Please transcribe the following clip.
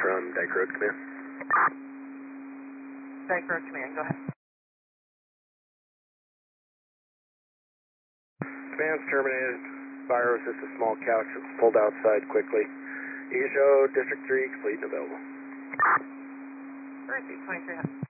from Dyke Road Command. Dyke Road Command, go ahead. Command's terminated. Fire was just a small couch that was pulled outside quickly. You can show District 3 complete and available. Receive 2300.